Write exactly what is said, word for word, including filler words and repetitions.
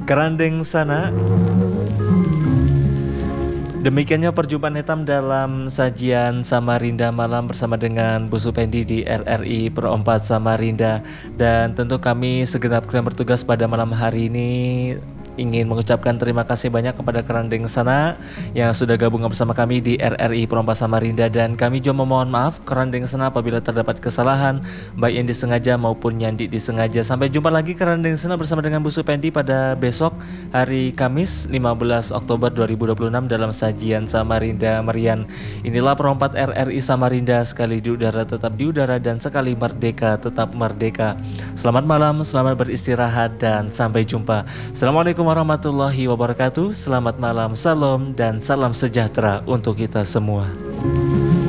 Kerandeng sana. Demikiannya perjumpaan hitam dalam sajian Samarinda malam bersama dengan Bu Supendi di R R I Pro empat Samarinda. Dan tentu kami segenap kru yang bertugas pada malam hari ini ingin mengucapkan terima kasih banyak kepada Kerandeng sana yang sudah gabung bersama kami di R R I Pro empat Samarinda. Dan kami juga memohon maaf Kerandeng sana apabila terdapat kesalahan baik yang disengaja maupun yang disengaja. Sampai jumpa lagi Kerandeng sana bersama dengan Bu Supendi pada besok hari Kamis lima belas Oktober dua ribu dua puluh enam dalam sajian Samarinda Merian. Inilah perempat R R I Samarinda, sekali di udara tetap di udara dan sekali merdeka tetap merdeka. Selamat malam, selamat beristirahat dan sampai jumpa. Assalamualaikum warahmatullahi wabarakatuh. Selamat malam, salam dan salam sejahtera untuk kita semua.